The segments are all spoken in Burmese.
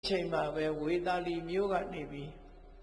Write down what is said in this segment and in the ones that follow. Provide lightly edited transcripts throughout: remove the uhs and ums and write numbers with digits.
ချိန်မှာပဲဝေသာလီမြို့ကနေပြီး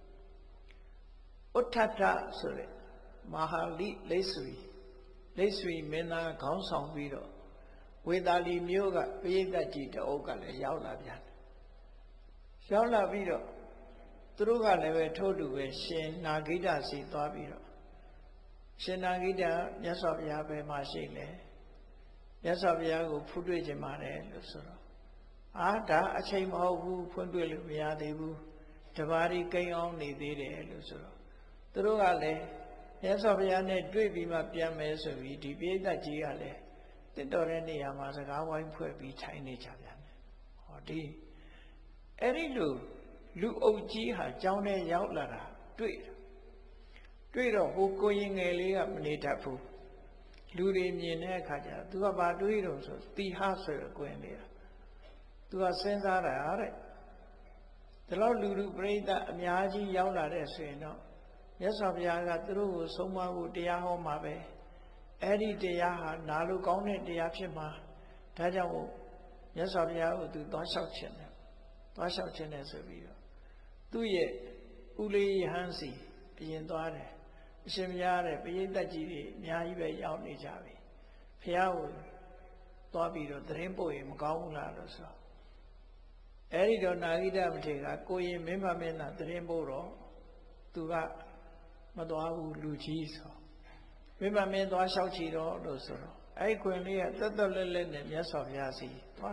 ဥဋ္ဌထဆိုတဲ့မဟာလိလိတ်ဆွေမင်းသားခေါင်းဆောင်ပြီးတော့ဝေသာလီမြို့ကပရိသတ်ကြီးတအုပ်ကလည်းရောက်လာပြန်တယ်ရောက်လာပြီးတော့သူတို့ကလည်းပဲထို့တူပဲရှင်နာဂိတစီသွားပြီးတော့ရှင်နာဂိတမြတ်စွာဘုရားပဲမှာရှိလေမြတ်စွာဘုရားကိုဖူးတွေ့ခြင်းပါတယ်လို့ဆိုတော့ဒါအချိန်မဟုတ်ဘူးဖွင့်တွေ့လို့မရသေးဘူးတပါးဒီကိန်းအောင်နေသေးတယ်လို့ဆိုတော့သူတို့ကလည်းမြတ်စွာဘုရားနဲ့တွေ့ပြီးမှပြန်မယ်ဆိုပြီးဒီပိဋကကြီးကလည်းတစ်တော်တဲ့နေရာမှာစကားဝိုင်းဖွဲ့ပြီးထိုင်နေကြပြန်တယ်ဟောဒီအဲ့ဒီလိုလူအုပ်ကြီးဟာကျောင်းထဲရောက်လာတာတွေ့တော့ဟိုကိုရင်ငယ်လေးကမနေတတ်ဘူးလူတွေမြင်တဲ့အခါကျသူကဘာတွေးတော့ဆိုတီဟဆိုရကွင်းနေတာသူကစဉ်းစားတာတဲ့ဒီလောက်လူပရိသတ်အများကြီးရောက်လာတဲ့ဆိုရင်တော့မြတ်စွာဘုရားကသူတို့ကိုဆုံးမဖို့တရားဟောမှာပဲအဲ့ဒီတရားဟာနာလို့ကောင်းတဲ့တရားဖြစ်မှာဒါကြောင့်မြတ်စွာဘုရားကိုသူသွားလျှောက်ခြင်းတယ်ဆိုပြီးတော့သူ့ရဲ့ဦးလေးယဟန်စီအရင်သွားတယ်အရှင်ဘုရားတဲ့ပရိသတ်ကြီးတွေအများကြီးပဲရောက်နေကြပြီဘုရားကိုသွားပြီးတော့သတင်းပို့ရင်မကောင်းဘူးလားလို့ဆိုအဲ့ဒီတော့နာဂိတမထေရကကိုရင်မင်းမမင်းသာသတင်းပို့တော့သူကမသွားဘူးလူကြီးဆိုမင်းမမင်းသွားလျှောက်ချီတော့လို့ဆိုတော့အဲ့ခွင်လေးကတက်လက်နဲ့မြတ်စွာဘုရားစီ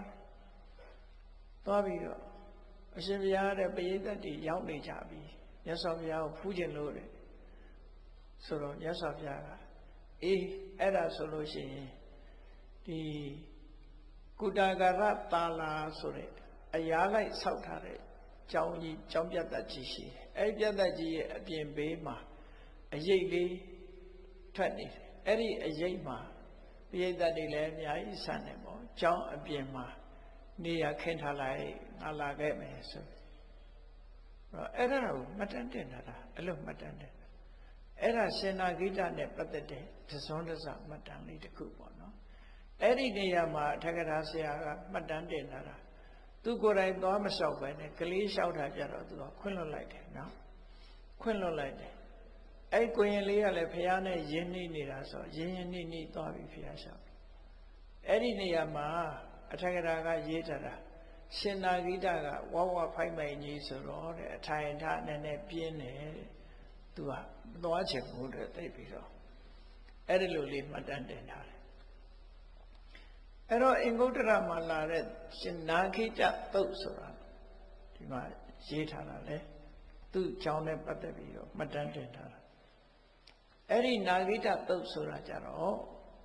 သွားပြီးတော့အရှင်ဘုရားတဲ့ပရိသတ်တွေရောက်နေကြပြီမြတ်စွာဘုရားကိုဖူးခြင်းလို့တဲ့ဆိုတော့မြတ်စွာဘုရားကအေးအဲ့ဒါဆိုလို့ရှိရင်ဒီကုတဂရတာလာဆိုတဲ့အရာလိုက်ဆောက်ထားတဲ့ကျောင်းပြတ်သက်ကြီးရှိတယ်အဲ့ဒီပြတ်သက်ကြီးရဲ့အပြင်ဘေးမှာအရိပ်လေးထွက်နေတယ်အဲ့ဒီအရိပ်မှာပိဋကတ်တွေလည်းအများကြီးဆန်နေပေါ့ကျောင်းအပြင်မှာနေရခင်းထားလိုက်ငါလာခဲ့မယ်ဆိုတော့အဲ့ဒါကိုမှတ်တမ်းတင်တာအဲ့လိုမှတ်တမ်းတင်အဲ့ဒါရှင်နာဂိတနဲ့ပတ်သက်တဲ့သဇွန်တစမှတ်တမ်းလေးတစ်ခုပေါ့နော်အဲ့ဒီနေရာမှာအထက်ကရာဆရာကမှတ်တမ်းတင်တာသူကိုယ်တိုင်သွားမလျှောက်ပဲနဲ့ကလေးလျှောက်တာကြတော့သူကခွင့်လွတ်လိုက်တယ်နော်ခွင့်လွတ်လိုက်တယ်အဲ့ကိုရင်လေးကလည်းဖះနဲ့ရင်းနှီးနေတာဆိုရင်းနှီးသွားပြီဖះလျှောက်အဲ့ဒီနေရာမှာအထက်ကရာကရေးထားတာရှင်နာဂိတကဝဝဖိုက်မိုင်ကြီးဆိုတော့တဲ့အထိုင်ထားနည်းနည်းပြင်းတယ်သူကမသွားချင်ဘူးတဲ့သိပြီးတော့အဲ့ဒီလိုလေးမှတ်တမ်းတင်ထားတယ်အဲ့တော့အင်္ဂုတ္တရမှာလာတဲ့ရှင်နာဂိတသုတ်ဆိုတာဒီမှာရေးထားတာလေသူ့ကြောင်းနဲ့ပတ်သက်ပြီးတော့မှတ်တမ်းတင်ထားတာအဲ့ဒီနာဂိတသုတ်ဆိုတာကြတော့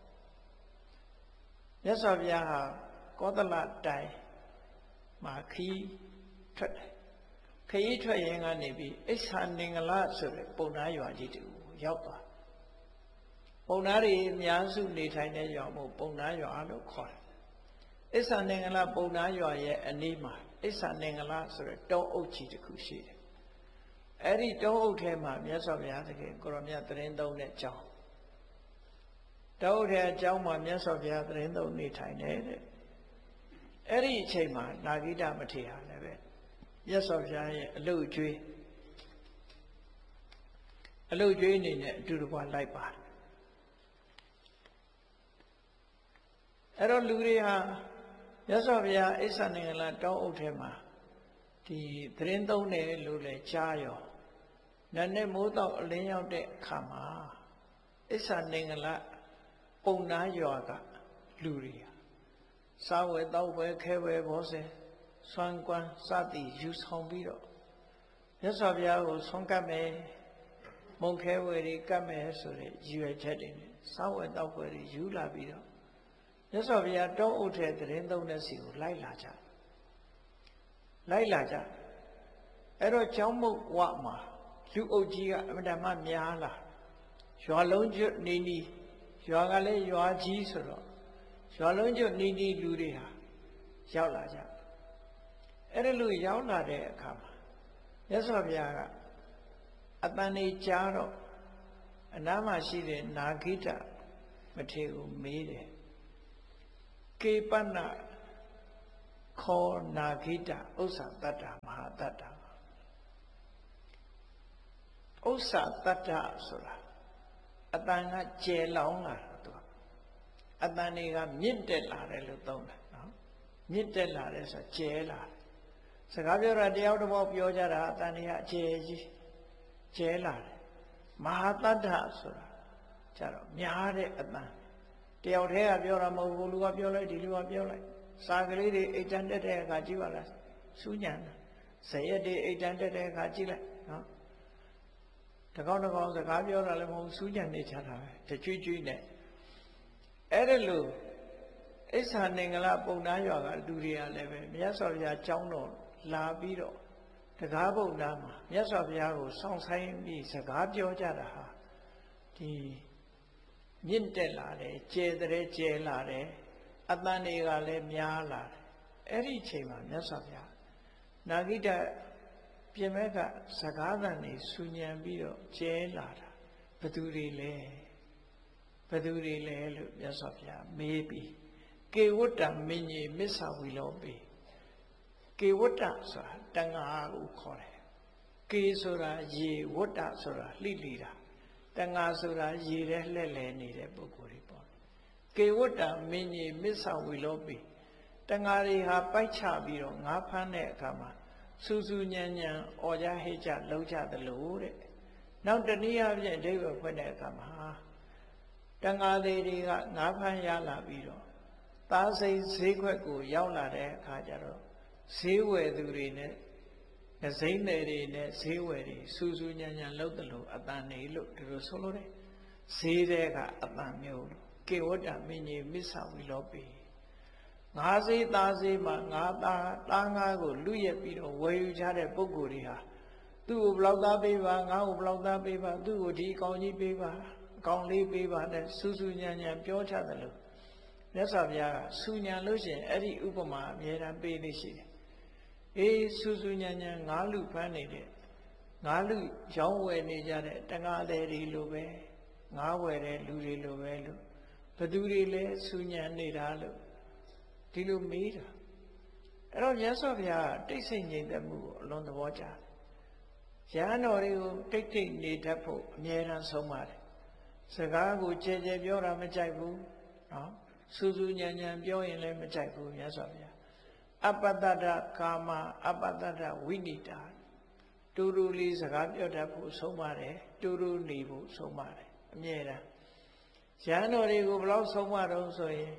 မြတ်စွာဘုရားဟာကောသလတိုင်မှာခီးထွက်တယ်ခရီးထွက်ရင်ကနေပြီးအိစ္ဆာနင်္ဂလဆိုတဲ့ပုံနာရွာကြီးတူရောက်သွားပုံနာတွေအများစုနေထိုင်တဲ့ရွာမို့ပုံနာရွာလို့ခေါ်တယ်အိစ္ဆာနင်္ဂလပုံနာရွာရဲ့အနီးမှာအိစ္ဆာနင်္ဂလဆိုတဲ့တောအုပ်ကြီးတစ်ခုရှိတယ်အဲ့ဒီတောအုပ်ထဲမှာမြတ်စွာဘုရားသခင်ကိုရောမြတ်သတင်းသုံးတဲ့ကျောင်းတောအုပ်ထဲအကျောင်းမှာမြတ်စွာဘုရားသတင်းသုံးနေထိုင်နေတဲ့အဲ့ဒီအချိန်မှာနာဂိတမထေရလည်းပဲမြတ်စွာဘုရားရဲ့အလုတ်ကျွေးအနေနဲ့အတူတကွလိုက်ပါတယ်အဲ့တော့လူတွေဟာမြတ်စွာဘုရားအိစ္ဆာနင်္ဂလတောင်းအုပ်ထဲမှာဒီသတင်းသုံးတယ်လို့လည်းကြားရောနတ်နဲ့မိုးတော့အလင်းရောက်တဲ့အခါမှာအိစ္ဆာနင်္ဂလပုံနာရွာကလူတွေစားဝဲတောက်ဝဲခဲဝဲဘောဆဲဆွမ်းကွမ်းစသည်ယူဆောင်ပြီးတော့မြတ်စွာဘုရားကိုဆွမ်းကပ်မယ်မုံခဲဝဲတွေကပ်မယ်ဆိုတဲ့ရည်ရွယ်ချက်တွေနဲ့စားဝဲတောက်ဝဲတွေယူလာပြီးတော့မြတ်စွာဘုရားတောင်းအုပ်တဲ့သတင်းသုံးတဲ့စီကိုလိုက်လာကြအဲ့တော့ကျောင်းမုတ်ဝမှာလူအုပ်ကြီးကအမတမများလာရွာလုံးကျွတ်နေရွာကလည်းရွာကြီးဆိုတော့ရွာလုံးကျွတ်နေလူတွေဟာရောက်လာကြအဲ့ဒီလိုရောက်လာတဲ့အခါမှာမြတ်စွာဘုရားကအတန်နေကြားတော့အနားမှာရှိတဲ့နာဂိတမထေရကိုမေးတယ်ကေပနခောနာခိတဥစ္စာတတ္တမဟာတတ္တဥစ္စာတတ္တဆိုတာအတန်ကကျယ်လောင်လာတာသူအတန်တွေကမြင့်တက်လာတယ်လို့သုံးတယ်နော်မြင့်တက်လာတယ်ဆိုကျယ်လာတယ်စကားပြောတာတယောက်တစ်ပေါက်ပြောကြတာအတန်တွေကအကျယ်ကြီးကျယ်လာတယ်မဟာတတ္တဆိုတာကြတော့များတဲ့အတန်တယောက်တည်းကပြောတာမဟုတ်ဘူးလူကပြောလိုက်ဒီလူကပြောလိုက်စာကလေးတွေအိတ်တန်တက်တဲ့အခါကြည့်ပါလားစူးညံတာဇရက်တွေအိတ်တန်တက်တဲ့အခါကြည့်လိုက်နော်တကောင်းတကောင်းစကားပြောတာလည်းမဟုတ်စူးညံနေချတာပဲတကျွကျွနဲ့အဲ့ဒါလို့အိဆာနင်္ဂလပုံနာရွာကလူတွေကလည်းပဲမြတ်စွာဘုရားကြောင်းတော်လာပြီးတော့တကားပုံနာမှာမြတ်စွာဘုရားကိုစောင့်ဆိုင်ပြီးစကားပြောကြတာဟာဒီမြင့်တက်လာတယ်ကျယ်တဲ့ကျယ်လာတယ်အတန်တွေကလည်းများလာတယ်အဲ့ဒီအချိန်မှာမြတ်စွာဘုရားနာဂိတပြင်မဲ့ကစကားသံတွေဆူညံပြီးတော့ကျဲလာတာဘသူတွေလဲလို့မြတ်စွာဘုရားမေးပြီးကေဝတ္တမင်းကြီးမစ္ဆဝီလောပေကေဝတ္တဆိုတာတန်ဃာကိုခေါ်တယ်ကေဆိုတာရေဝတ္တဆိုတာလှိလိတာတန်ဃာဆိုတာရေထဲလှဲ့လဲနေတဲ့ပုဂ္ဂိုလ်တွေပေါ့ကေဝတ္တမင်းကြီးမစ္ဆဝီလောပေတန်ဃာတွေဟာပိုက်ချပြီးတော့ငါးဖမ်းတဲ့အခါမှာစူးစူးညံညံအော်ကြဟိတ်ကြလုံးကြသလိုတဲ့နောက်တနည်းအားဖြင့်အဓိပ္ပာယ်ဖွင့်တဲ့အခါမှာတန်ဃာတွေကငါးဖမ်းရလာပြီးတော့သားစိတ်ဈေးခွက်ကိုရောက်လာတဲ့အခါကျတော့ဈေးဝယ်သူတွေနဲ့ဇိမ့်တွေနဲ့ဈေးဝယ်တွေစူးစူးညံညံလုံးသလိုအတန်နေလို့ဒီလိုဆိုလို့တယ်ဈေးတဲ့ကအတန်မျိုးလို့ကေဝတ္တမင်းကြီးမစ္ဆဝီလောပေငါးစေးသားစေးမှာငါးသားငါးကိုလူရက်ပြီးတော့ဝယ်ယူကြတဲ့ပုဂ္ဂိုလ်တွေဟာသူ့ကိုဘလောက်သားပေးပါငါ့ကိုဘလောက်သားပေးပါသူ့ကိုဒီအကောင်ကြီးပေးပါအကောင်လေးပေးပါနဲ့စူးစူးညံညံပြောချတယ်လို့မြတ်စွာဘုရားကစူညံလို့ရှိရင်အဲ့ဒီဥပမာအမြဲတမ်းပေးနေရှိတယ်အေးစူးစူးညံညံငါးလူဖမ်းနေတဲ့ငါးလူရောင်းဝယ်နေကြတဲ့တန်ဃာတွေလိုပဲငါးဝယ်တဲ့လူတွေလိုပဲလို့ဘသူတွေလဲစူညံနေတာလို့ဒီလိုမေးတာအဲ့တော့မြတ်စွာဘုရားတိတ်ဆိတ်ငြိမ်သက်မှုကိုအလွန်သဘောကျတယ်။ရဟန်းတော်တွေကိုတိတ်တိတ်နေတတ်ဖို့အမြဲတမ်းဆုံးပါတယ်။စကားကိုကြဲကြဲပြောတာမကြိုက်ဘူးနော်။စူးစူးညံညံပြောရင်လည်းမကြိုက်ဘူးမြတ်စွာဘုရား။အပတ္တဒကာမအပတ္တဒဝိနိတာတူတူလေးစကားပြောတတ်ဖို့ဆုံးပါတယ်။တူတူနေဖို့ဆုံးပါတယ်အမြဲတမ်း။ရဟန်းတော်တွေကိုဘယ်လောက်ဆုံးမတော့ဆိုရင်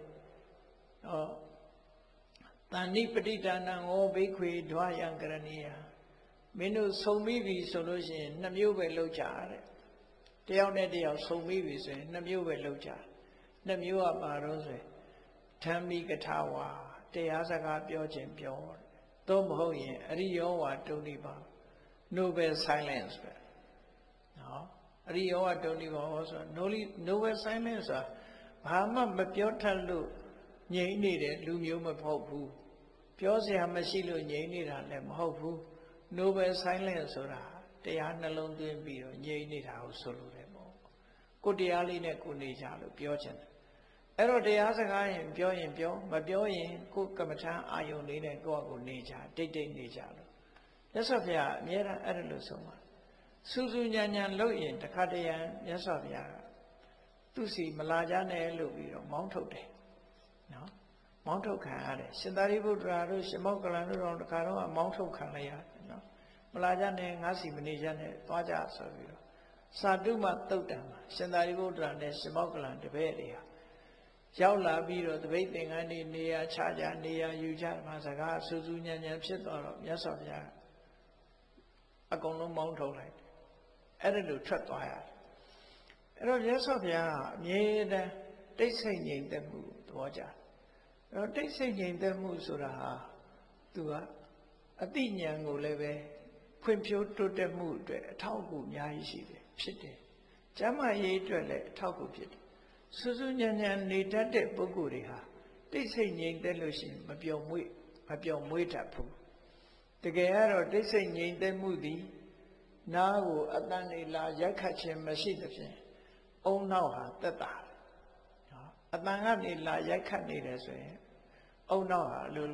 တဏိပဋိဒါနံဩဘိခွေဓဝယံကရဏီယမင်းတို့ဆုံပြီးပြီဆိုလို့ရှိရင်နှစ်မျိုးပဲလုပ်ကြတဲ့တယောက်နဲ့တယောက်ဆုံပြီးပြီဆိုရင်နှစ်မျိုးပဲလုပ်ကြနှစ်မျိုးကပါတော့ဆိုရင်ဓမ္မိကထာဝါတရားစကားပြောခြင်းပြောသို့မဟုတ်ရင်အရိယောဝါတုန်နိပါ noble silence ပဲနော်အရိယောဝါတုန်နိပါဟောဆို noble silence ဆိုတာဘာမှမပြောထက်လို့ငြိမ့်နေတဲ့လူမျိုးမဟုတ်ဘူးပြောစရာမရှိလို့ငြိမ့်နေတာလည်းမဟုတ်ဘူး noble silence ဆိုတာတရားနှလုံးသွင်းပြီးတော့ငြိမ့်နေတာကိုဆိုလိုတယ်ပေါ့ကိုတရားလေးနဲ့ကိုနေကြလို့ပြောချင်တယ်အဲ့တော့တရားစကားရင်ပြောရင်ပြောမပြောရင်ကိုကမ္မထာအာယုန်လေးနဲ့ကိုယ့်အကိုနေကြတိတ်တိတ်နေကြလို့မြတ်စွာဘုရားအမြဲတမ်းအဲ့ဒါလို့ဆုံးပါစူးစူးညံညံလုပ်ရင်တခါတရံမြတ်စွာဘုရားသူစီမလာကြနဲ့လို့ပြီးတော့မောင်းထုတ်တယ်နော်မောင်းထုတ်ခံရတယ်ရှင်သာရိပုတ္တရာတို့ရှင်မောက္ကလန်တို့တော့တခါတော့မောင်းထုတ်ခံလိုက်ရတယ်နော်မလာကြနဲ့ငါစီမနေကြနဲ့သွားကြဆိုပြီးတော့စာတုမသုတ်တံမှာရှင်သာရိပုတ္တရာနဲ့ရှင်မောက္ကလန်တပည့်တွေဟာရောက်လာပြီးတော့တပိတ်သင်္ကန်းတွေနေရာချကြနေရာယူကြမှာစကားစူးစူးညံညံဖြစ်သွားတော့မြတ်စွာဘုရားအကုန်လုံးမောင်းထုတ်လိုက်အဲ့ဒါလို့ထွက်သွားရတယ်အဲ့တော့မြတ်စွာဘုရားအမြဲတမ်းတိတ်ဆိတ်ငြိမ်သက်မှုသဘောကျတယ်အဲ့တော့တိတ်ဆိတ်ငြိမ်သက်မှုဆိုတာဟာသူကအသိဉာဏ်ကိုလည်းပဲဖွံ့ဖြိုးတိုးတက်မှုအတွက်အထောက်အကူအများကြီးရှိတယ်ဖြစ်တယ်ကျမ်းမာရေးအတွက်လည်းအထောက်အကူဖြစ်တယ်စူးစူးညံညံနေတတ်တဲ့ပုဂ္ဂိုလ်တွေဟာတိတ်ဆိတ်ငြိမ်သက်လို့ရှိရင်မပျော်မွေ့တတ်ဘူးတကယ်ကတော့တိတ်ဆိတ်ငြိမ်သက်မှုသည်နားကိုအတန်လေးလာရိုက်ခတ်ခြင်းမရှိသဖြင့်အုံနောက်ဟာသက်သာနော်အတန်ကနေလာရိုက်ခတ်နေတယ်ဆိုရင်အုံနောက်ဟာလို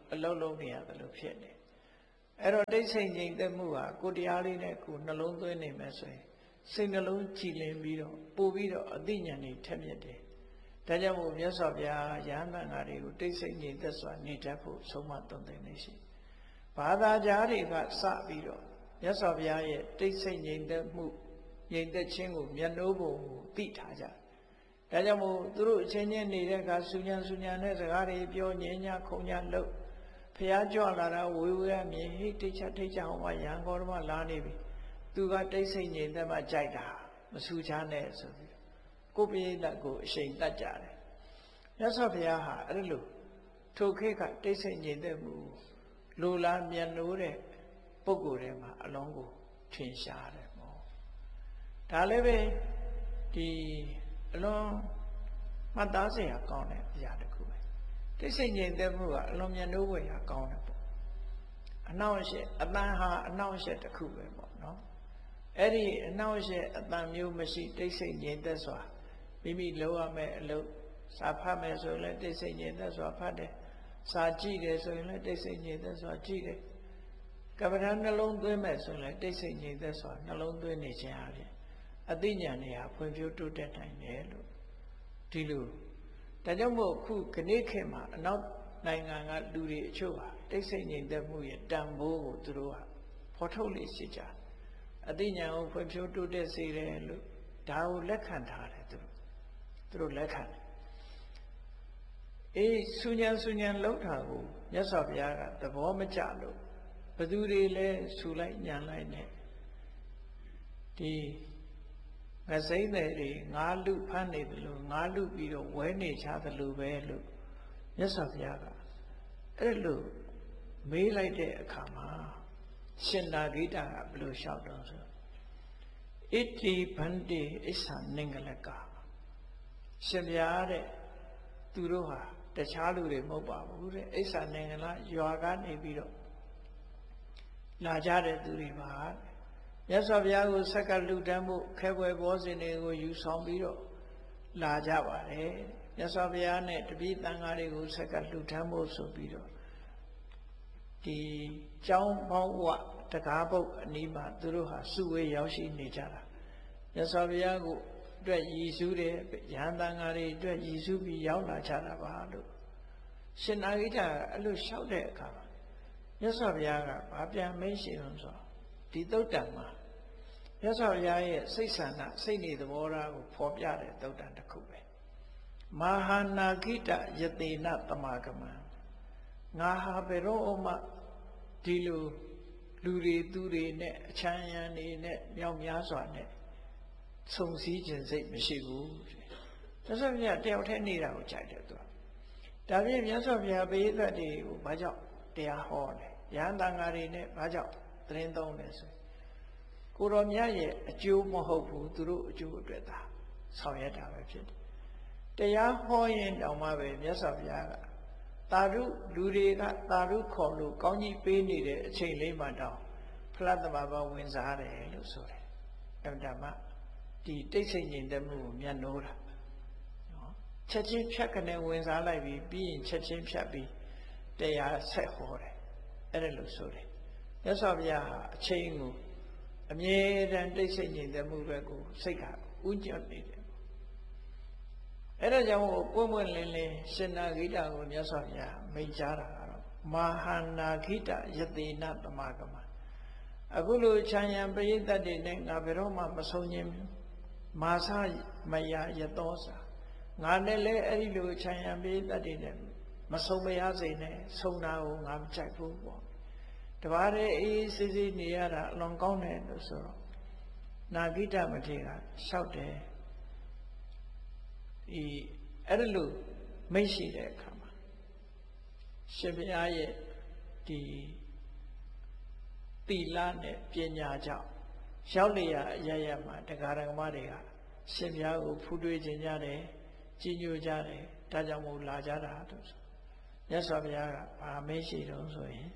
အလုံးလုံးနေရတယ်လို့ဖြစ်နေအဲ့တော့တိတ်ဆိတ်ငြိမ်သက်မှုဟာကိုတရားလေးနဲ့ကိုနှလုံးသွင်းနေမယ်ဆိုရင်စိတ်နှလုံးကြည်လင်ပြီးတော့ပို့ပြီးတော့အသိဉာဏ်တွေထက်မြက်တယ်ဒါကြောင့်မို့မြတ်စွာဘုရားယဟန်တန်ဃာတွေကိုတိတ်ဆိတ်ငြိမ်သက်စွာနေတတ်ဖို့ဆုံးမသွန်သင်နေရှိဘာသာကြားတွေကစပြီးတော့မြတ်စွာဘုရားရဲ့တိတ်ဆိတ်ငြိမ်သက်မှုငြိမ်သက်ခြင်းကိုမျက်နှိုးပုံကိုသိထားကြဒါကြောင့်မို့သူတို့အချင်းချင်းနေတဲ့အခါဆူညံနဲ့စကားတွေပြောငြင်းညခုံညလို့ဖះကြွလာတာဝေဝေကမြင်ဟိတိတ်ချဟောမှာရံကောဓမလာနေပြီသူကတိတ်ဆိတ်ငြိမ်သက်မှကြိုက်တာမဆူချားနဲ့ဆိုပြီးကိုပိဋကကိုအရှိန်တတ်ကြတယ်မြတ်စွာဘုရားဟာအဲ့လိုထိုခေတ်ကတိတ်ဆိတ်ငြိမ်သက်မှုလိုလားမြတ်နိုးတဲ့ပုဂ္ဂိုလ်တွေမှာအလုံးကိုထင်ရှားတယ်ပေါ့ဒါလည်းပဲဒီအလုံးမှတ်သားစရာကောင်းတဲ့အရာတစ်ခုပဲတိတ်ဆိတ်ငြိမ်သက်မှုကအလုံးမြတ်နိုးဝေရာကောင်းတယ်ပေါ့အနှောင့်အယှက်အတန်ဟာအနှောင့်အယှက်တစ်ခုပဲပေါ့နော်အဲ့ဒီအနှောင့်အယှက်အတန်မျိုးမရှိတိတ်ဆိတ်ငြိမ်သက်စွာမိမိလုပ်ရမယ့်အလုပ်စာဖတ်မယ်ဆိုရင်လည်းတိတ်ဆိတ်ငြိမ်သက်စွာဖတ်တယ်စာကြည့်တယ်ဆိုရင်လည်းတိတ်ဆိတ်ငြိမ်သက်စွာကြည့်တယ်ကမ္ဘာနှလုံးသွင်းမယ်ဆိုရင်လည်းတိတ်ဆိတ်ငြိမ်သက်စွာနှလုံးသွင်းနေခြင်းအပြင်အသိဉာဏ်တွေဟာဖွံ့ဖြိုးတိုးတက်နိုင်တယ်လို့ဒီလိုဒါကြောင့်မို့အခုခဏခေတ်မှာအနောက်နိုင်ငံကလူတွေအချို့ဟာတိတ်ဆိတ်ငြိမ်သက်မှုရဲ့တန်ဖိုးကိုသူတို့ကဖော်ထုတ်လေးရှိကြအသိဉာဏ်ကိုဖွံ့ဖြိုးတိုးတက်စေတယ်လို့ဒါကိုလက်ခံထားတယ်သူတို့လက်ခံတယ်အေးဆူညံလောက်တာကိုမြတ်စွာဘုရားကသဘောမကျလို့ဘသူတွေလဲဆူလိုက်ညံလိုက်နဲ့ဒီငစိမ့်တွေငါးလူဖမ်းနေတယ်လို့ငါးလူပြီးတော့ဝဲနေချတယ်လို့ပဲလို့မြတ်စွာဘုရားကအဲ့လိုမေးလိုက်တဲ့အခါမှာရှင်နာဂိတာကဘယ်လိုလျှောက်တော့ဆိုဣတိဗန္တိအစ္ဆာနင်္ဂလကရှင်ဘုရားတဲ့သူတို့ဟာတခြားလူတွေမဟုတ်ပါဘူးတဲ့အစ္ဆာနင်္ဂလရွာကနေပြီးတော့လာကြတဲ့သူတွေပါမြတ်စွာဘုရားကိုဆက်ကလူတန်းမှုခဲပွဲဘောဇဉ်တွေကိုယူဆောင်ပြီးတော့လာကြပါတယ်မြတ်စွာဘုရားနဲ့တပည့်တန်ဃာတွေကိုဆက်ကလူတန်းမှုဆိုပြီးတော့ဒီကျောင်းပေါင်းဝတကားပုတ်အနီးမှာသူတို့ဟာစုဝေးရောက်ရှိနေကြတာမြတ်စွာဘုရားကိုအတွက်ရည်စူးတဲ့ယဟန်တန်ဃာတွေအတွက်ရည်စူးပြီးရောက်လာကြတာပါလို့ရှင်နာဂိတအဲ့လိုလျှောက်တဲ့အခါမှာမြတ်စွာဘုရားကဘာပြန်မေးရှိလို့ဆိုဒီသုတ်တံမှာမြတ်စွာဘုရားရဲ့စိတ်ဆန္ဒစိတ်နေသဘောထားကိုဖော်ပြတဲ့သုတ်တံတစ်ခုပဲမဟာနာဂိတယတေနတမဂမံငါဟာဘယ်တော့မှဒီလိုလူတွေသူတွေနဲ့အချမ်းရံနေနဲ့မြောက်များစွာနဲ့ဆုံစည်းခြင်းစိတ်မရှိဘူးမြတ်စွာဘုရားတယောက်တည်းနေတာကိုကြိုက်တယ်သူကဒါပြင်မြတ်စွာဘုရားပိဋကတ်တွေကိုဘာကြောင့်တရားဟောလဲယဟန်တန်ဃာတွေနဲ့ဘာကြောင့်သတင်းသုံးလဲဆိုကိုတော်မြတ်ရဲ့အကျိုးမဟုတ်ဘူးသူတို့အကျိုးအတွက်သာဆောင်ရွက်တာပဲဖြစ်တယ်တရားဟောရင်တောင်မှပဲမြတ်စွာဘုရားကသာဓုလူတွေကသာဓုခေါ်လို့ကောင်းကြီးပေးနေတဲ့အချိန်လေးမှတောင်ဖလားသမဘာဝင်စားတယ်လို့ဆိုတယ်အဲ့ဒါမှဒီတိတ်ဆိတ်ငြိမ်သက်မှုကိုမျက်နှိုးတာနော်ချက်ချင်းဖြတ်ကနေဝင်စားလိုက်ပြီးရင်ချက်ချင်းဖြတ်ပြီးတရားဆက်ဟောတယ်အဲ့ဒါလို့ဆိုတယ်မြတ်စွာဘုရားဟာအချိန်ကိုအမြဲတမ်းတိတ်ဆိတ်ငြိမ်သက်မှုတွေကိုစိတ်ကဥညွတ်နေတယ်အဲ့ဒါကြောင့်ပွင့်ပွင့်လင်းလင်းရှင်နာဂိတကိုမြတ်စွာဘုရားမိန့်ကြားတာကတော့မဟာနာဂိတယတေနတမဂမအခုလိုခြံရံပရိသတ်တွေနဲ့ငါဘယ်တော့မှမဆုံးခြင်းမာစမယယတောစာငါနဲ့လည်းအဲ့ဒီလိုခြံရံပရိသတ်တွေနဲ့မဆုံးမရစေနဲ့ဆုံးတာကိုငါမကြိုက်ဘူးပေါ့တပါးတဲ့အေးစစ်စစ်နေရတာအလွန်ကောင်းတယ်လို့ဆိုတော့နာဂိတမထေရကလျှောက်တယ်ဒီအဲ့ဒါလို့မိတ်ရှိတဲ့အခါမှာရှင်ဘုရားရဲ့ဒီသီလနဲ့ပညာကြောင့်ရောက်လျာအရရမှာတရားဓမ္မတွေကရှင်ဘုရားကိုဖူးတွေးခြင်းကြတယ်ကြီးညိုကြတယ်ဒါကြောင့်မို့လာကြတာလို့ဆိုမြတ်စွာဘုရားကဗာမေးရှိတော့ဆိုရင်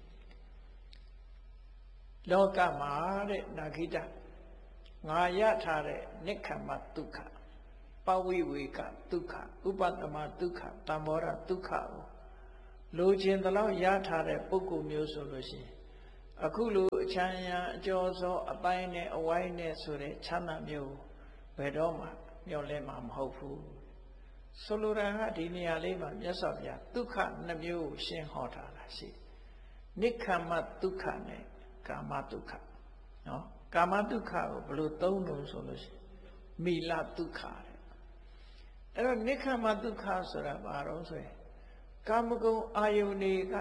လောကမှာတဲ့နာဂိတငါရထားတဲ့နိက္ခမဒုက္ခပဝိဝေကဒုက္ခဥပတ္တမဒုက္ခတံဘောရဒုက္ခကိုလိုချင်သလောက်ရထားတဲ့ပုဂ္ဂိုလ်မျိုးဆိုလို့ရှိရင်အခုလိုအချမ်းရအကျော်စောအပိုင်းနဲ့အဝိုင်းနဲ့ဆိုတဲ့ချမ်းသာမျိုးဘယ်တော့မှမျှော်လင့်မှာမဟုတ်ဘူးဆိုလိုတာကဒီနေရာလေးမှာမြတ်စွာဘုရားဒုက္ခနှစ်မျိုးကိုရှင်းဟောထားတာရှိနိက္ခမဒုက္ခနဲ့ကာမဒုက္ခနော်ကာမဒုက္ခကိုဘယ်လိုသုံးလို့ဆိုလို့ရှိရင်မိလဒုက္ခတဲ့အဲ့တော့နိက္ခမဒုက္ခဆိုတာဘာလို့ဆိုရင်ကာမဂုဏ်အာယုန်တွေက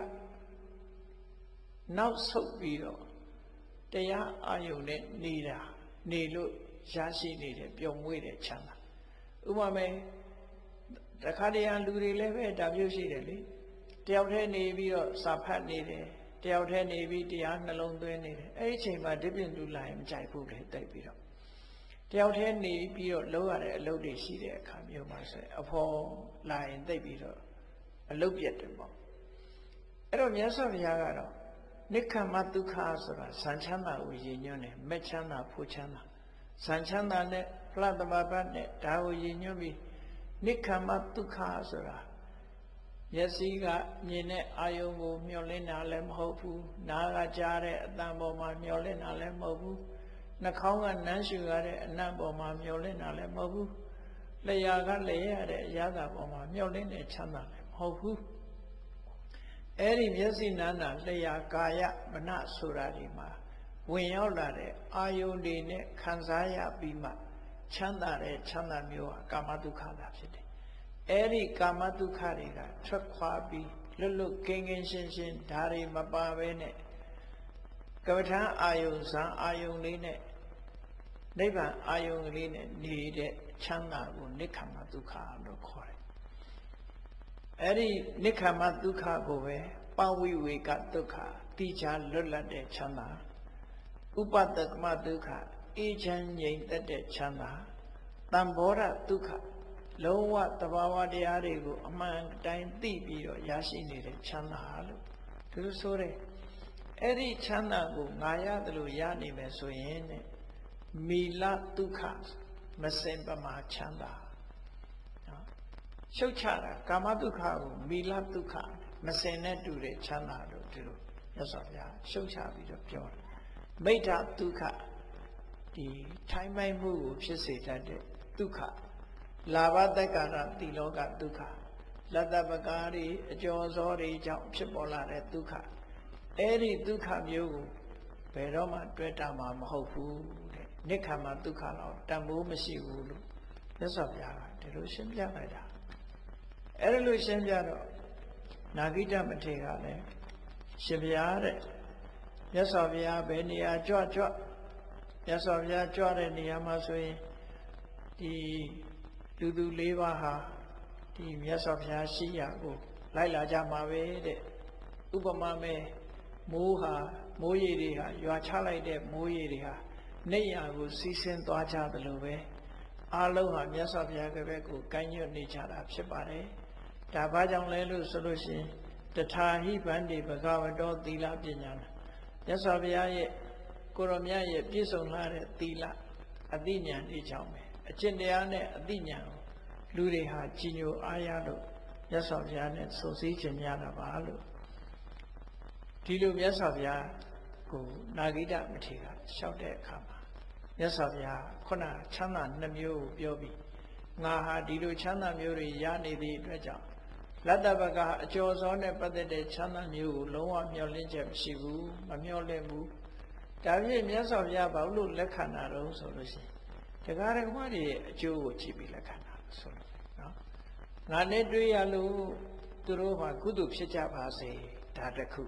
နောက်ဆုတ်ပြီးတော့တရားအာယုန်နဲ့နေတာနေလို့ရရှိနေတဲ့ပျော်မွေ့တဲ့ချမ်းသာဥပမာတခါတည်းလူတွေလည်းပဲဒါမျိုးရှိတယ်လေတယောက်တည်းနေပြီးတော့စာဖတ်နေတယ်တယောက်တည်းနေပြီးတရားနှလုံးသွင်းနေတယ်အဲ့ဒီအချိန်မှာဒီပြင်လူလာရင်မကြိုက်ဘူးလေတိတ်ပြီးတော့တယောက်တည်းနေပြီးတော့လုပ်ရတဲ့အလုပ်တွေရှိတဲ့အခါမျိုးမှာဆိုရင်အဖော်လာရင်တိတ်ပြီးတော့အလုပ်ပြတ်တယ်ပေါ့အဲ့တော့မြတ်စွာဘုရားကတော့နိက္ခမဒုက္ခဆိုတာဇန်ချမ်းသာကိုရည်ညွှန်းတယ်မဲ့ချမ်းသာဖို့ချမ်းသာဇန်ချမ်းသာနဲ့ဖလားသမဘတ်နဲ့ဒါကိုရည်ညွှန်းပြီးနိက္ခမဒုက္ခဆိုတာမျက်စိကမြင်တဲ့အာယုံကိုမျောလင့်တာလည်းမဟုတ်ဘူးနားကကြားတဲ့အသံပေါ်မှာမျောလင့်တာလည်းမဟုတ်ဘူးနှာခေါင်းကနမ်းရှူရတဲ့အနံ့ပေါ်မှာမျောလင့်တာလည်းမဟုတ်ဘူးလျှာကလည်းရတဲ့အရာသာပေါ်မှာမျောလင့်တဲ့ချမ်းသာလည်းမဟုတ်ဘူးအဲ့ဒီမျက်စိနာနာလျှာကာယမနဆိုတာဒီမှာဝင်ရောက်လာတဲ့အာယုန်တွေနဲ့ခံစားရပြီးမှချမ်းသာတဲ့ချမ်းသာမျိုးဟာကာမဒုက္ခသာဖြစ်တယ်အဲ့ဒီကာမဒုက္ခတွေကထွက်ခွာပြီးလွတ်လွတ်ကင်းကင်းရှင်းရှင်းဓာရီမပါဘဲနဲ့ကမ္မထာအာယုန်ဇံအာယုန်လေးနဲ့နိဗ္ဗာန်အာယုန်လေးနဲ့နေတဲ့ချမ်းသာကိုနိက္ခမဒုက္ခလို့ခေါ်တယ်အဲ့ဒီနိက္ခမဒုက္ခကိုပဲပဝိဝေကဒုက္ခတိချာလွတ်လပ်တဲ့ချမ်းသာဥပတကမဒုက္ခအေးချမ်းငြိမ်သက်တဲ့ချမ်းသာတံဘောဓဒုက္ခလုံးဝတဘာဝတရားတွေကိုအမှန်တိုင်းသိပြီးတော့ရရှိနေတဲ့ချမ်းသာလို့သူတို့ဆိုတယ်အဲ့ဒီချမ်းသာကိုငါရတယ်လို့ရနေမယ်ဆိုရင်တဲ့မိလဒုက္ခမစင်ပမာချမ်းသာနော်ရှုတ်ချတာကာမဒုက္ခကိုမိလဒုက္ခမစင်နဲ့တူတဲ့ချမ်းသာလို့ဒီလိုမြတ်စွာဘုရားရှုတ်ချပြီးတော့ပြောတယ်မိဋ္ဌဒုက္ခဒီထိုင်းမိုက်မှုကိုဖြစ်စေတတ်တဲ့ဒုက္ခလာဘတက္ကာရတိလောကဒုက္ခလတ္တပကားတွေအကျော်စောတွေကြောင့်ဖြစ်ပေါ်လာတဲ့ဒုက္ခအဲ့ဒီဒုက္ခမျိုးကိုဘယ်တော့မှတွေ့တာမှမဟုတ်ဘူးတဲ့နိက္ခမဒုက္ခတော့တန်ဖိုးမရှိဘူးလို့မြတ်စွာဘုရားကဒီလိုရှင်းပြလိုက်တာအဲ့ဒီလိုရှင်းပြတော့နာဂိတမထေရကလည်းရှင်ဘုရားတဲ့မြတ်စွာဘုရားဘယ်နေရာကြွမြတ်စွာဘုရားကြွတဲ့နေရာမှာဆိုရင်ဒီလူသူ၄ပါးဟာဒီမြတ်စွာဘုရားရှိရာကိုလိုက်လာကြမှာပဲတဲ့ဥပမာမဲ့မိုးရေတွေဟာရွာချလိုက်တဲ့မိုးရေတွေဟာနေရာကိုစီးဆင်းသွားကြသလိုပဲအားလုံးဟာမြတ်စွာဘုရားကဘက်ကိုကိုင်းညွတ်နေကြတာဖြစ်ပါတယ်ဒါဘာကြောင့်လဲလို့ဆိုလို့ရှိရင်တထာဟိဗန္တိဘဂဝတောသီလပညာမြတ်စွာဘုရားရဲ့ကိုရောမြတ်ရဲ့ပြည့်စုံလာတဲ့သီလအသိဉာဏ်ဤကြောင့်ပဲအကျင့်တရားနဲ့အသိဉာဏ်ကိုလူတွေဟာကြည်ညိုအားရလို့မြတ်စွာဘုရားနဲ့ဆုံစည်းခြင်းများတာပါလို့ဒီလိုမြတ်စွာဘုရားကိုနာဂိတမထေရလျှောက်တဲ့အခါမှာမြတ်စွာဘုရားခုနချမ်းသာ2မျိုးကိုပြောပြီးငါဟာဒီလိုချမ်းသာမျိုးတွေရနေသည့်အတွက်ကြောင့်လတ္တပကအကျော်စောနဲ့ပတ်သက်တဲ့ချမ်းသာမျိုးကိုလုံးဝမျှော်လင့်ချက်မရှိဘူးမမျှော်လင့်ဘူးဒါဖြင့်မြတ်စွာဘုရားဘာလို့လက်ခံတာတော့ဆိုလို့ရှိရင်တရားဓမ္မတွေရဲ့အကျိုးကိုကြည့်ပြီးလက်ခံတာဆိုလို့နော်ငါနဲ့တွေ့ရလို့သူတို့မှာကုသိုလ်ဖြစ်ကြပါစေဒါတခု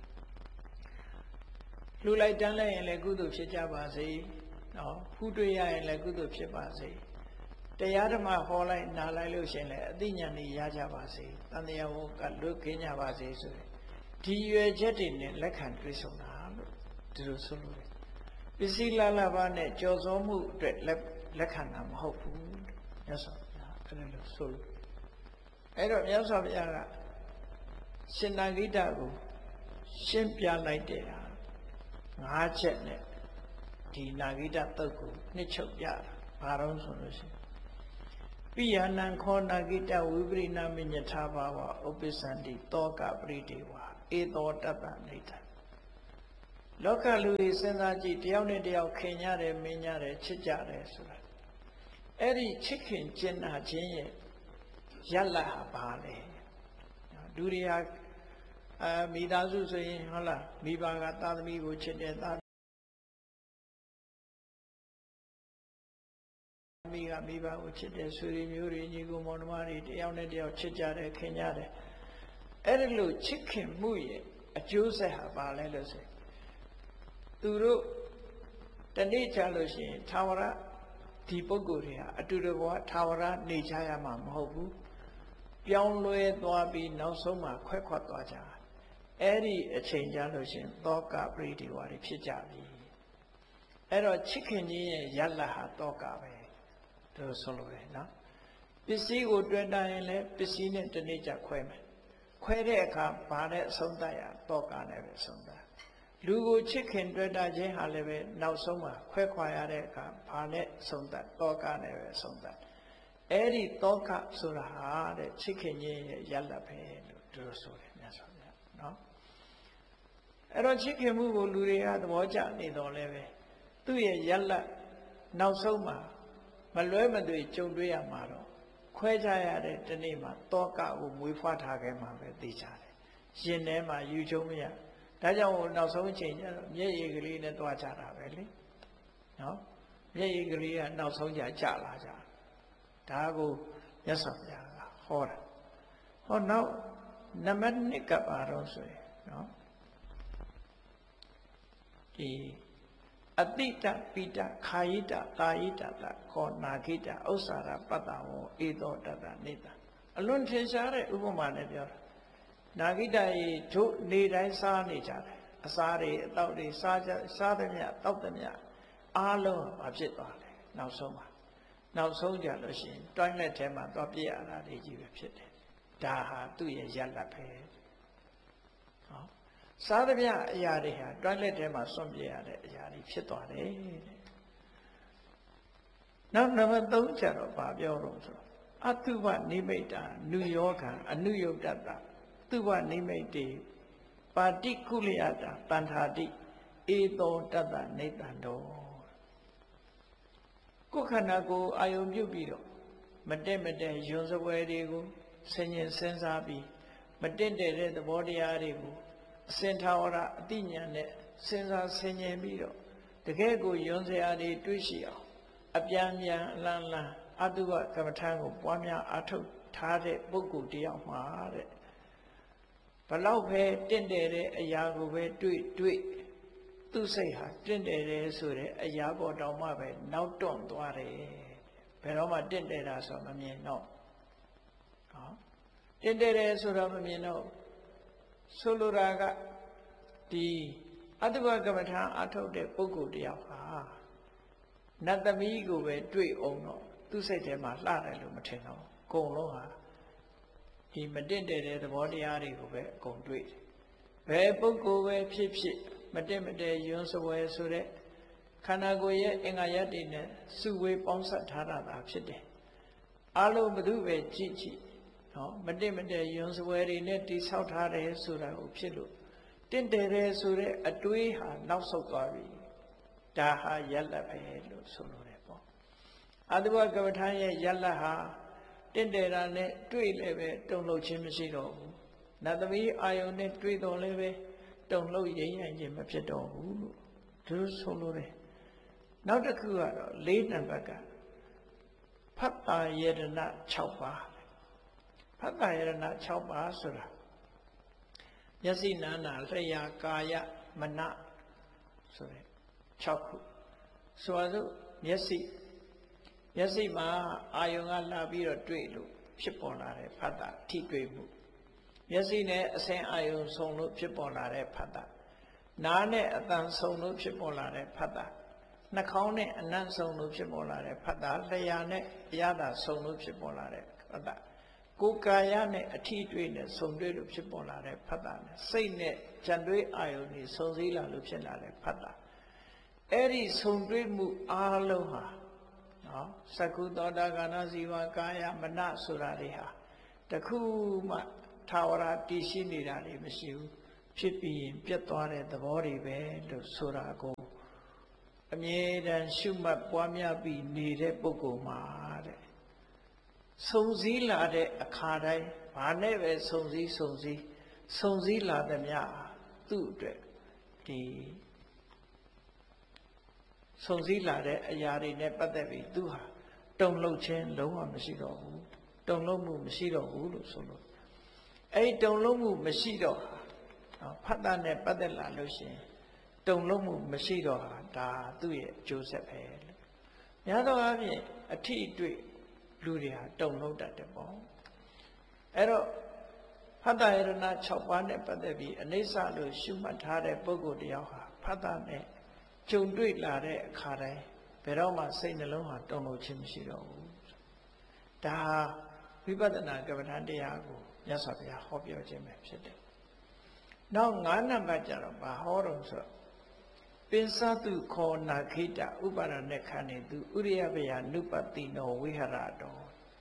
လှူလိုက်တန်းလိုက်ရင်လည်းကုသိုလ်ဖြစ်ကြပါစေနော်ဖူးတွေ့ရရင်လည်းကုသိုလ်ဖြစ်ပါစေတရားဓမ္မဟောလိုက်နားလိုက်လို့ရှင်လည်းအသိဉာဏ်ကြီးရကြပါစေတန်တရားဝကလွတ်ခင်းကြပါစေဆိုရင်ဒီရွယ်ချက်တွေနဲ့လက်ခံတွေ့ဆုံတာလို့ဒီလိုဆိုလို့ပစ္စည်းလာလာပါနဲ့ကြော်စောမှုအတွက်လက်ခံတာမဟုတ်ဘူးမြတ်စွာဘုရားအဲ့ဒါလို့ဆိုလို့အဲ့တော့မြတ်စွာဘုရားကရှင်နာဂိတကိုရှင်းပြလိုက်တဲ့ဟာ5ချက်နဲ့ဒီနာဂိတသုတ်ကိုနှစ်ချုပ်ပြတာဘာလို့ဆိုလို့ရှိရင်ပိယနံခောနာဂိတဝိပရိနာမိညထာဘာဝဥပ္ပစ္စန္တိတောကပရိဒေဝဧသောတတ္တနိဋ္ဌလောကလူတွေစဉ်းစားကြည့်တယောက်နဲ့တယောက်ခင်ကြတယ်မင်းကြတယ်ချစ်ကြတယ်ဆိုတာအဲ့ဒီချစ်ခင်ကျင်နာခြင်းရဲ့ရလတ်ဟာဘာလဲလူတွေဟာမိသားစုဆိုရင်ဟုတ်လားမိဘကသားသမီးကိုချစ်တယ်သားသမီးကမိဘကိုချစ်တယ်ဆွေတွေမျိုးတွေညီကိုမောင်နှမတွေတယောက်နဲ့တယောက်ချစ်ကြတယ်ခင်ကြတယ်အဲ့ဒီလိုချစ်ခင်မှုရဲ့အကျိုးဆက်ဟာဘာလဲလို့ဆိုသူတို့တနေ့ချလို့ရှိရင်သာဝရဒီပုဂ္ဂိုလ်တွေဟာအတူတကွသာဝရနေကြရမှာမဟုတ်ဘူးပြောင်းလဲသွားပြီးနောက်ဆုံးမှခွဲခွက်သွားကြအဲ့ဒီအချိန်ကြလို့ရှိရင်တောကပရိဒီဝါတွေဖြစ်ကြပြီအဲ့တော့ချစ်ခင်ခြင်းရဲ့ရလတ်ဟာတောကပဲတို့ဆိုလို့ရနော်ပစ္စည်းကိုတွေ့တာရင်လည်းပစ္စည်းနဲ့တနေ့ကြခွဲမယ်ခွဲတဲ့အခါဘာနဲ့အဆုံးသတ်ရတောကနဲ့ပဲဆုံးသတ်လူကိုချစ်ခင်တွေ့တာခြင်းဟာလည်းပဲနောက်ဆုံးမှခွဲခွာရတဲ့အခါဘာနဲ့ဆုံးသတ်တောကနဲ့ပဲဆုံးသတ်အဲ့ဒီတောကဆိုတာဟာတဲ့ချစ်ခင်ခြင်းရဲ့ရလတ်ပဲလို့တို့ဆိုတယ်မြတ်စွာဘုရားနော်အဲ့တော့ချစ်ခင်မှုကိုလူတွေကသဘောကျနေတော့လည်းပဲသူ့ရဲ့ရလတ်နောက်ဆုံးမှမလွဲမသွေကြုံတွေ့ရမှာတော့ခွဲခြားရတဲ့ဒီနေ့မှာတောကကိုမွေးဖွားထားခဲ့မှာပဲသိကြတယ်ရင်ထဲမှာယူချုံမရဒါကြောင့်နောက်ဆုံးအချိန်ကျတော့မျက်ရည်ကလေးနဲ့တွားကြတာပဲလေနော်မျက်ရည်ကလေးကနောက်ဆုံးကြလာကြဒါကိုမြတ်စွာဘုရားကဟောတာဟောနောက်နံပါတ်1ကပါတော့ဆိုရင်နော်ဒီအတိတပိတခာယိတကာယိတတခောနာဂိတဥစ္စာရပတ္တဝောဧသောတတ္တနိတ္တအလွန်ထင်ရှားတဲ့ဥပမာနဲ့ပြောတာနာဂိတရေတို့နေတိုင်းစားနေကြတယ်အစားတွေအတောက်တွေစားသမျှတောက်သမျှအားလုံးဘာဖြစ်သွားလဲနောက်ဆုံးကြလို့ရှိရင်တွိုင်းလက်ထဲမှာသွားပြရတာတွေကြီးပဲဖြစ်တယ်ဒါဟာသူ့ရဲ့ရလတ်ပဲဟောစားသမျှအရာတွေဟာတွိုင်းလက်ထဲမှာစွန့်ပြရတဲ့အရာတွေဖြစ်သွားတယ်နောက်နံပါတ်3ကျတော့ဘာပြောတော့ဆိုတော့အတုပနိမိတ်တာနုယောဂံအနုယုတ်တတတုပနိမိတ်တေပါတိကုလယတာတန္ထာတိဧသောတတ္တနိတ္တံတော်ကိုယ်ခန္ဓာကိုယ်အာယုံပြုတ်ပြီးတော့မတက်ယွန်စပွဲတွေကိုဆင်ញင်စဉ်းစားပြီးမတက်တဲ့သဘောတရားတွေကိုအစင်ထာဝရအတိညာနဲ့စဉ်းစားဆင်ញင်ပြီးတော့တကယ်ကိုယွန်စရာတွေတွေးရှိအောင်အပြန်အလှန်အတုဝကမ္မထာကိုပွားများအားထုတ်ထားတဲ့ပုဂ္ဂိုလ်တယောက်မှာတဲ့ဘလောက်ပဲတင့်တယ်တဲ့အရာကိုပဲတွေ့သူ့စိတ်ဟာတင့်တယ်တယ်ဆိုတဲ့အရာပေါ်တောင်မှပဲနောက်တွန့်သွားတယ်ဘယ်တော့မှတင့်တယ်တာဆိုမမြင်တော့ဟောတင့်တယ်တယ်ဆိုတော့မမြင်တော့ဆိုလိုတာကဒီအတ္တဝကမ္မထာအထုတ်တဲ့ပုဂ္ဂိုလ်တယောက်ဟာနတ်သမီးကိုပဲတွေ့အောင်တော့သူ့စိတ်ထဲမှာလှတယ်လို့မထင်တော့အကုန်လုံးဟာဒီမတင့်တယ်တဲ့သဘောတရားတွေကိုပဲအကုန်တွေ့တယ်ဘယ်ပုဂ္ဂိုလ်ပဲဖြစ်မတင့်ယွန်းစပွဲဆိုတဲ့ခန္ဓာကိုယ်ရဲ့အင်္ဂါရပ်တွေနဲ့စုဝေးပေါင်းစပ်ထားတာသာဖြစ်တယ်အလုံးဘု து ပဲကြည့်နော်မတင့်ယွန်းစပွဲတွေနဲ့တိဆောက်ထားတယ်ဆိုတာကိုဖြစ်လို့တင့်တယ်ဆိုတဲ့အတွေးဟာနောက်ဆုတ်သွားပြီဒါဟာယလတ်ပဲလို့ဆိုလိုတယ်ပေါ့အတ္တဝကမ္မထာရဲ့ယလတ်ဟာတင့်တယ်တာနဲ့တွေ့လည်းပဲတုံ့လှုပ်ခြင်းမရှိတော့ဘူးနတ်သမီးအာယုန်နဲ့တွေ့တော်လည်းပဲတုံ့လှုပ်ရိမ့်ရခြင်းမဖြစ်တော့ဘူးလို့သူဆိုလိုတယ်နောက်တစ်ခုကတော့၄နံပါတ်ကဖတ်တာယတနာ6ပါးဖတ်တာယတနာ6ပါးဆိုတာမျက်စိနာနာလျှာကာယမနဆိုတဲ့6ခုဆိုတော့မျက်စိမှာအာယုံကလာပြီးတော့တွေ့လို့ဖြစ်ပေါ်လာတဲ့ဖတ်တာထိတွေ့မှုမျက်စိနဲ့အစင်အာယုံဆုံလို့ဖြစ်ပေါ်လာတဲ့ဖတ်တာနားနဲ့အသံဆုံလို့ဖြစ်ပေါ်လာတဲ့ဖတ်တာနှာခေါင်းနဲ့အနံ့ဆုံလို့ဖြစ်ပေါ်လာတဲ့ဖတ်တာလျှာနဲ့အရသာဆုံလို့ဖြစ်ပေါ်လာတဲ့ဖတ်တာကိုယ်ကာယနဲ့အထီးတွေ့နဲ့ဆုံတွေ့လို့ဖြစ်ပေါ်လာတဲ့ဖတ်တာနဲ့စိတ်နဲ့ကြံတွေးအာယုံတွေဆုံစည်းလာလို့ဖြစ်လာတဲ့ဖတ်တာအဲ့ဒီဆုံတွေ့မှုအားလုံးဟာနော်သက္ကုသောတာကာနစီဝကာယမနဆိုတာတွေဟာတခုမှထာဝရတည်ရှိနေတာတွေမရှိဘူးဖြစ်ပြီးရင်ပြတ်သွားတဲ့သဘောတွေပဲလို့ဆိုတာကိုအမြဲတမ်းရှုမှတ်ပွားများပြီးနေတဲ့ပုဂ္ဂိုလ်မှာတဲ့စုံစည်းလာတဲ့အခါတိုင်းဘာနဲ့ပဲစုံစည်းလာသမျှသူ့အတွက်ဒီစုံစည်းလာတဲ့အရာတွေနဲ့ပတ်သက်ပြီးသူဟာတုံ့လှုပ်ခြင်းလုံးဝမရှိတော့ဘူးတုံ့လှုပ်မှုမရှိတော့ဘူးလို့ဆိုလို့အဲ့တုံ့လှုပ်မှုမရှိတော့ဖတ်တာနဲ့ပတ်သက်လာလို့ရှိရင်တုံ့လှုပ်မှုမရှိတော့ဟာဒါသူ့ရဲ့အကျိုးဆက်ပဲလို့များသောအားဖြင့်အထီးအတွေ့လူတွေဟာတုံ့လှုပ်တတ်တယ်ပေါ့အဲ့တော့ဖတ်တာယရဏ6ပါးနဲ့ပတ်သက်ပြီးအနိစ္စလို့ရှုမှတ်ထားတဲ့ပုဂ္ဂိုလ်တယောက်ဟာဖတ်တာနဲ့ကြုံတွေ့လာတဲ့အခါတိုင်းဘယ်တော့မှစိတ်နှလုံးဟာတုံ့လှုပ်ခြင်းမရှိတော့ဘူးဒါဝိပဿနာကမ္မဋ္ဌာန်းတရားကိုမြတ်စွာဘုရားဟောပြောခြင်းပဲဖြစ်တယ်နောက်9နံပါတ်ကျတော့ဘာဟောတော့ဆိုပင်စတုခောနာခိတဥပါဒနဲ့ခန္နေသူဥရိယပယနုပတိနောဝိဟရတော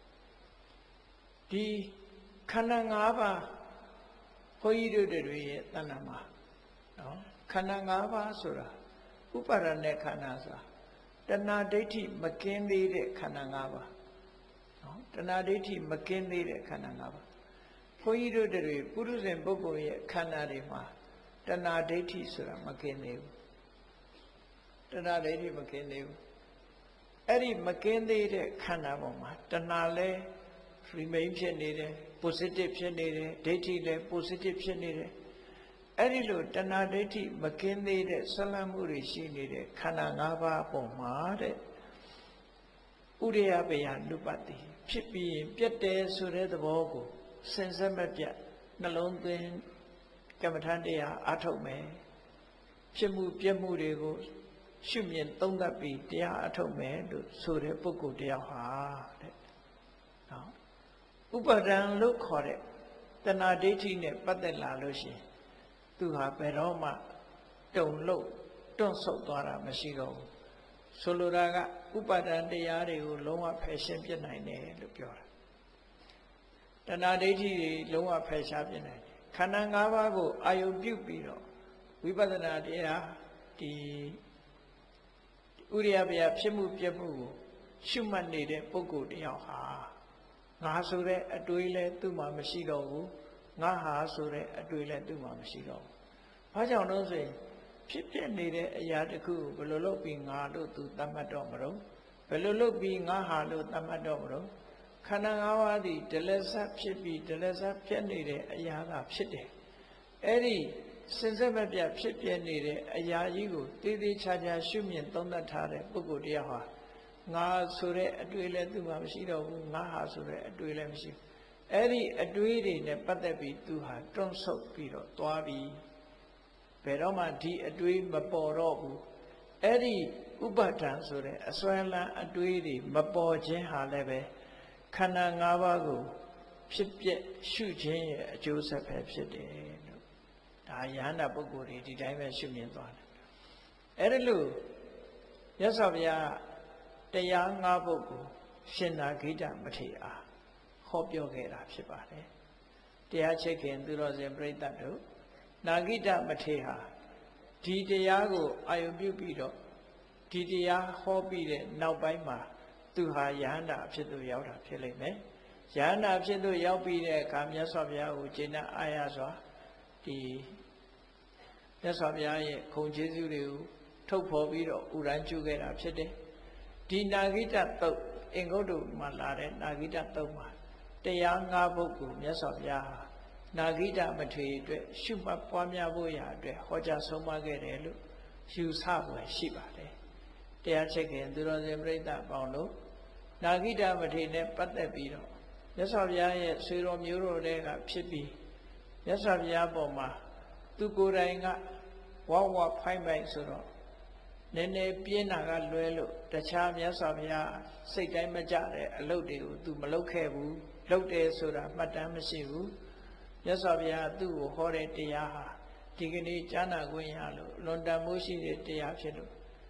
ဒီခန္ဓာ၅ပါးဘုန်းကြီးတို့တွေရဲ့တဏ္ဍာမှာနော်ခန္ဓာ၅ပါးဆိုတာဥပါဒနဲ့ခန္ဓာဆိုတာတဏှာဒိဋ္ဌိမကင်းသေးတဲ့ခန္ဓာ၅ပါးနော်တဏှာဒိဋ္ဌိမကင်းသေးတဲ့ခန္ဓာ၅ပါးဘုန်းကြီးတို့တွေပုရုဇဉ်ပုဂ္ဂိုလ်ရဲ့ခန္ဓာတွေမှာတဏှာဒိဋ္ဌိဆိုတာမကင်းသေးဘူးတဏှာဒိဋ္ဌိမကင်းသေးဘူးအဲ့ဒီမကင်းသေးတဲ့ခန္ဓာပေါ်မှာတဏှာလဲ remain ဖြစ်နေတယ် positive ဖြစ်နေတယ်ဒိဋ္ဌိလဲ positive ဖြစ်နေတယ်အဲ့ဒီလိုတဏှာဒိဋ္ဌိမကင်းသေးတဲ့ဆွလမ်းမှုတွေရှိနေတဲ့ခန္ဓာ၅ပါးပေါ်မှာတဲ့ဥရိယပယနုပတိဖြစ်ပြီးရင်ပြတ်တယ်ဆိုတဲ့သဘောကိုစင်စစ်မပြတ်နှလုံးသွင်းကမ္မဋ္ဌာန်းတရားအားထုတ်မယ်ဖြစ်မှုပြတ်မှုတွေကိုရှုမြင်သုံးသပ်ပြီးတရားအားထုတ်မယ်လို့ဆိုတဲ့ပုဂ္ဂိုလ်တယောက်ဟာတဲ့နော်ဥပါဒံလို့ခေါ်တဲ့တဏှာဒိဋ္ဌိနဲ့ပတ်သက်လာလို့ရှိရင်သူဟာဘယ်တော့မှတုံလို့တွန့်ဆုတ်သွားတာမရှိတော့ဘူးဆိုလိုတာကဥပါဒံတရားတွေကိုလုံးဝဖယ်ရှင်းပြနိုင်တယ်လို့ပြောတာတဏှာဒိဋ္ဌိတွေလုံးဝဖယ်ရှားပြနိုင်တယ်ခန္ဓာ၅ပါးကိုအာယုပြုပြီးတော့ဝိပဿနာတရားဒီဥရိယပယဖြစ်မှုပြမှုကိုရှုမှတ်နေတဲ့ပုဂ္ဂိုလ်တယောက်ဟာငါဆိုတဲ့အတွေးလဲသူ့မှာမရှိတော့ဘူးငါဟာဆိုတဲ့အတွေးလဲသူ့မှာမရှိတော့ဘူးဘာကြောင့်လို့ဆိုရင်ဖြစ်ပြနေတဲ့အရာတစ်ခုကိုဘယ်လိုလုပ်ပြီးငါလို့သူသတ်မှတ်တော့မလို့ဘယ်လိုလုပ်ပြီးငါဟာလို့သတ်မှတ်တော့မလို့ခန္ဓာ၅ပါးသည်ဒလစပ်ဖြစ်ပြီးဒလစပ်ဖြစ်နေတဲ့အရာကဖြစ်တယ်အဲ့ဒီစင်စစ်မပြတ်ဖြစ်ပြနေတဲ့အရာကြီးကိုတည်တည်ချာချာရှုမြင်သုံးသပ်ထားတဲ့ပုဂ္ဂိုလ်တရားဟာငါဆိုတဲ့အတွေ့လည်းသူ့မှာမရှိတော့ဘူးငါဟာဆိုတဲ့အတွေ့လည်းမရှိဘူးအဲ့ဒီအတွေ့တွေနဲ့ပတ်သက်ပြီးသူဟာတွန့်ဆုတ်ပြီးတော့သွားပြီးဘယ်တော့မှဒီအတွေ့မပေါ်တော့ဘူးအဲ့ဒီဥပါဒံဆိုတဲ့အစွဲလန်းအတွေ့တွေမပေါ်ခြင်းဟာလည်းပဲခန္ဓာ၅ပါးကိုဖြစ်ပြရှုခြင်းရဲ့အကျိုးဆက်ပဲဖြစ်တယ်လို့ဒါယဟန္တာပုဂ္ဂိုလ်တွေဒီတိုင်းပဲရှုမြင်သွားတယ်အဲ့ဒါလို့မြတ်စွာဘုရားတရား၅ပုဒ်ကိုရှင်နာဂိတမထေရအားဟောပြောခဲ့တာဖြစ်ပါတယ်တရားချစ်ခင်သူတော်စင်ပြိဿတ်တို့နာဂိတမထေရဟာဒီတရားကိုအာယုပြုပြီးတော့ဒီတရားဟောပြီးတဲ့နောက်ပိုင်းမှာသူဟာယဟန္တာအဖြစ်သို့ရောက်တာဖြစ်လိမ့်မယ်ယဟန္တာအဖြစ်သို့ရောက်ပြီးတဲ့အခါမြတ်စွာဘုရားကိုကျေနပ်အားရစွာဒီမြတ်စွာဘုရားရဲ့ခုံကျေးဇူးတွေကိုထုတ်ဖော်ပြီးတော့ဥရန်ကျူခဲ့တာဖြစ်တယ်ဒီနာဂိတသုတ်အင်္ဂုတ္တမှာလာတဲ့နာဂိတသုတ်မှာတရား၅ပုဒ်ကိုမြတ်စွာဘုရားဟာနာဂိတမထေရအတွက်ရှုမှတ်ပွားများဖို့ရာအတွက်ဟောကြားဆုံးမခဲ့တယ်လို့ယူဆဖွယ်ရှိပါတယ်တရားချစ်ခင်သူတော်စင်ပြိဿပေါင်းတို့နာဂိတမထေရနဲ့ပတ်သက်ပြီးတော့မြတ်စွာဘုရားရဲ့ဆွေတော်မျိုးတော်တွေကဖြစ်ပြီးမြတ်စွာဘုရားပေါ်မှာသူကိုယ်တိုင်ကဝဝဖိုင်းပိုင်ဆိုတော့နည်းနည်းပြင်းတာကလွဲလို့တခြားမြတ်စွာဘုရားစိတ်တိုင်းမကြတဲ့အလုပ်တွေကိုသူမလုပ်ခဲ့ဘူးလုပ်တယ်ဆိုတာမှတ်တမ်းမရှိဘူးမြတ်စွာဘုရားသူ့ကိုဟောတဲ့တရားဟာဒီကနေ့ကြားနာခွင့်ရလို့လွန်တန်မိုးရှိတဲ့တရားဖြစ်လို့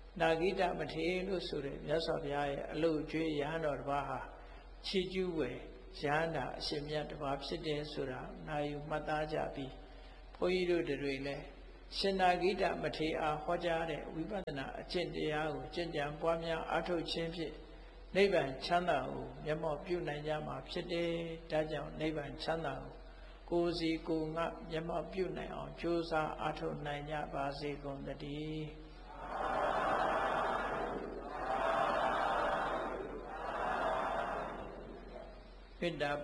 နာဂိတမထေရလို့ဆိုတဲ့မြတ်စွာဘုရားရဲ့အလို့ကျွေးရဟန်းတော်တစ်ပါးဟာချီးကျူးဝယ်ရဟန္တာအရှင်မြတ်တစ်ပါးဖြစ်တယ်ဆိုတာနာယူမှတ်သားကြပြီးဘုန်းကြီးတို့တွေလည်းရှင်နာဂိတမထေရအားဟောကြားတဲ့ဝိပဿနာအကျင့်တရားကိုကျင့်ကြံပွားများအားထုတ်ခြင်းဖြင့်နိဗ္ဗာန်ချမ်းသာကိုမျက်မှောက်ပြုနိုင်ကြမှာဖြစ်တယ်။ဒါကြောင့်နိဗ္ဗာန်ချမ်းသာကိုယ်စီကိုယ်ငါမျက်မှောက်ပြုနိုင်အောင်ကြိုးစားအားထုတ်နိုင်ကြပါစေကုန်သတည်း။မေတ္တာ